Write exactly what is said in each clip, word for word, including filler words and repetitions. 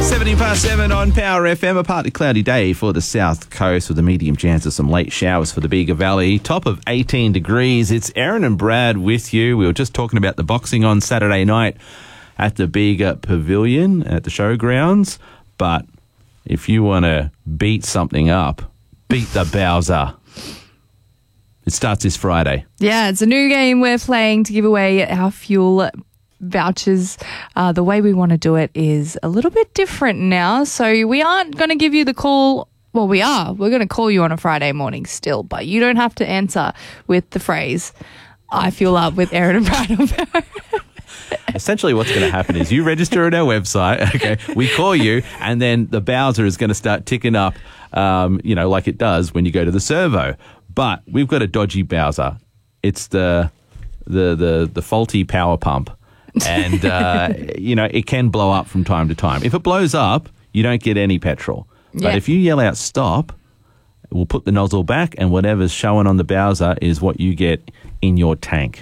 seventy past seven on Power F M. A partly cloudy day for the south coast with a medium chance of some late showers for the Bega Valley. Top of eighteen degrees. It's Aaron and Brad with you. We were just talking about the boxing on Saturday night at the Bega Pavilion at the showgrounds. But if you want to beat something up, beat the Bowser. It starts this Friday. Yeah, it's a new game we're playing to give away our fuel vouchers. Uh, the way we want to do it is a little bit different now. So we aren't going to give you the call. Well, we are. We're going to call you on a Friday morning still, but you don't have to answer with the phrase, I fuel up with Aaron and Brad on Power. Essentially what's going to happen is you register at our website, okay, we call you, and then the Bowser is going to start ticking up, um, you know, like it does when you go to the servo. But we've got a dodgy Bowser. It's the the the, the faulty power pump. And, uh, you know, it can blow up from time to time. If it blows up, you don't get any petrol. But Yeah. if you yell out, stop, we'll put the nozzle back, and whatever's showing on the Bowser is what you get in your tank.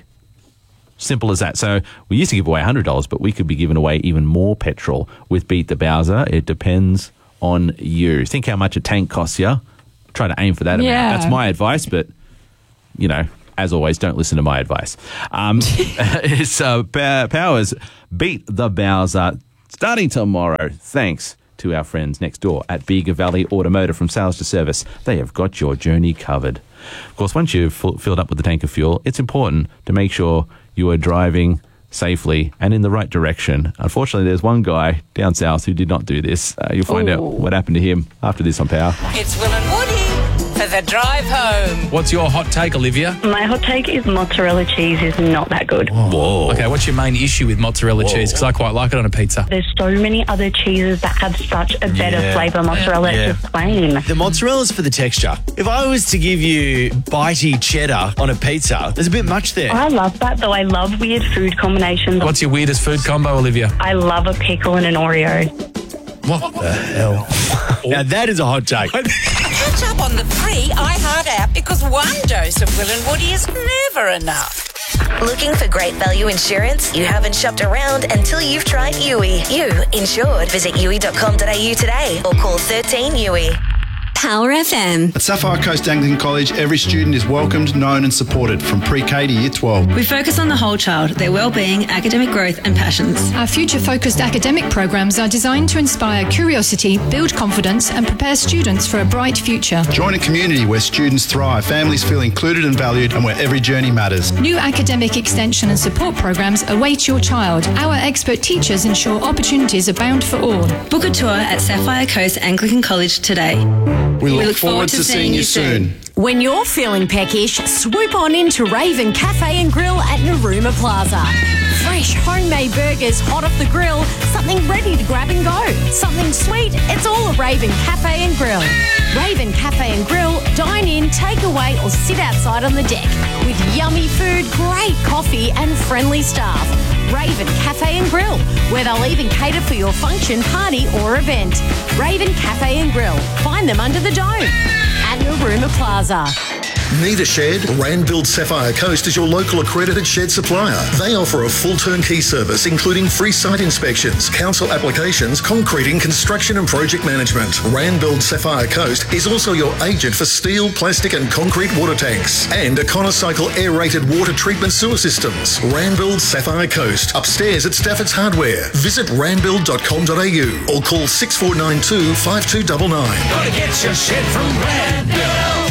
Simple as that. So we used to give away one hundred dollars, but we could be giving away even more petrol with Beat the Bowser. It depends on you. Think how much a tank costs you. Try to aim for that Yeah. amount. That's my advice, but, you know, as always, don't listen to my advice. Um, it's uh, Powers Beat the Bowser starting tomorrow. Thanks to our friends next door at Bega Valley Automotive. From sales to service, they have got your journey covered. Of course, once you've f- filled up with the tank of fuel, it's important to make sure you are driving safely and in the right direction. Unfortunately, there's one guy down south who did not do this. Uh, you'll find Ooh. out what happened to him after this on Power. It's Will and Woody for the drive home. What's your hot take, Olivia? My hot take is mozzarella cheese is not that good. Whoa. Okay, what's your main issue with mozzarella cheese? Because I quite like it on a pizza. There's so many other cheeses that have such a better Yeah. flavour. Mozzarella Yeah. is just plain. The mozzarella's for the texture. If I was to give you bitey cheddar on a pizza, there's a bit much there. I love that, though. I love weird food combinations. What's your weirdest food combo, Olivia? I love a pickle and an Oreo. What the hell? Now that is a hot take. Catch up on the free iHeart app because one dose of Will and Woody is never enough. Looking for great value insurance? You haven't shopped around until you've tried U I. You insured. Visit U I dot com dot a u today or call thirteen U I. Power F M. At Sapphire Coast Anglican College, every student is welcomed, known and supported from pre-K to year twelve. We focus on the whole child, their well-being, academic growth and passions. Our future-focused academic programs are designed to inspire curiosity, build confidence and prepare students for a bright future. Join a community where students thrive, families feel included and valued, and where every journey matters. New academic extension and support programs await your child. Our expert teachers ensure opportunities abound for all. Book a tour at Sapphire Coast Anglican College today. We look, forward, to seeing you soon. When you're feeling peckish, swoop on into Raven Cafe and Grill at Narooma Plaza. Fresh homemade burgers hot off the grill, something ready to grab and go. Something sweet, it's all at Raven Cafe and Grill. Raven Cafe and Grill, dine in, take away or sit outside on the deck with yummy food, great coffee and friendly staff. Raven Cafe and Grill, where they'll even cater for your function, party or event. Raven Cafe and Grill. Find them under the dome at Narooma Plaza. Need a shed? Randbuild Sapphire Coast is your local accredited shed supplier. They offer a full turnkey service including free site inspections, council applications, concreting, construction and project management. Randbuild Sapphire Coast is also your agent for steel, plastic and concrete water tanks and Econocycle air-rated water treatment sewer systems. Randbuild Sapphire Coast, upstairs at Stafford's Hardware. Visit randbuild dot com dot a u or call six four nine two, five two nine nine. Gotta get your shit from Randbuild.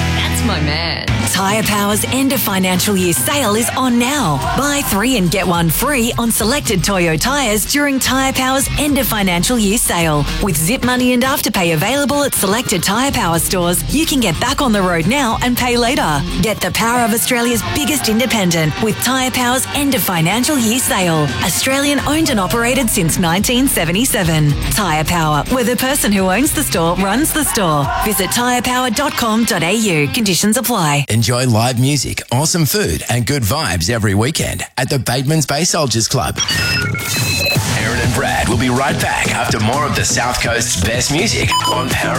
My man. Tyre Power's end of financial year sale is on now. Buy three and get one free on selected Toyo tyres during Tyre Power's end of financial year sale. With Zip Money and Afterpay available at selected Tyre Power stores, you can get back on the road now and pay later. Get the power of Australia's biggest independent with Tyre Power's end of financial year sale. Australian owned and operated since nineteen seventy-seven. Tyre Power, where the person who owns the store runs the store. Visit tyre power dot com dot a u. Conditions apply. Enjoy live music, awesome food and good vibes every weekend at the Bateman's Bay Soldiers Club. Aaron and Brad will be right back after more of the South Coast's best music on Power